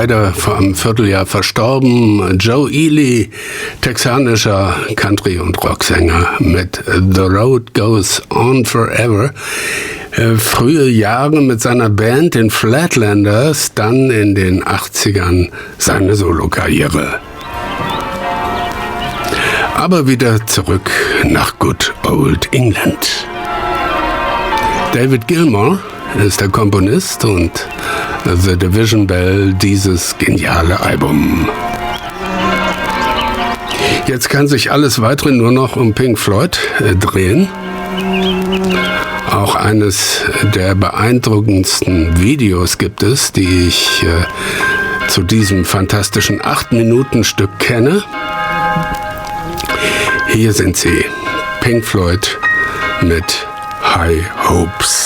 leider vor einem Vierteljahr verstorben. Joe Ely, texanischer Country- und Rocksänger mit The Road Goes On Forever. Frühe Jahre mit seiner Band, den Flatlanders, dann in den 80ern seine Solokarriere. Aber wieder zurück nach Good Old England. David Gilmour ist der Komponist und The Division Bell dieses geniale Album. Jetzt kann sich alles weitere nur noch um Pink Floyd drehen. Auch eines der beeindruckendsten Videos gibt es, die ich zu diesem fantastischen 8-Minuten-Stück kenne. Hier sind sie, Pink Floyd mit High Hopes.